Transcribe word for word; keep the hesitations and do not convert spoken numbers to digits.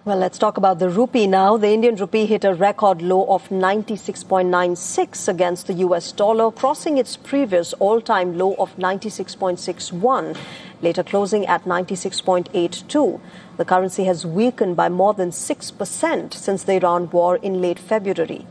Well, let's talk about the rupee now. The Indian rupee hit a record low of ninety-six point nine six against the U S dollar, crossing its previous all-time low of ninety-six point six one, later closing at ninety-six point eight two. The currency has weakened by more than six percent since the Iran war in late February.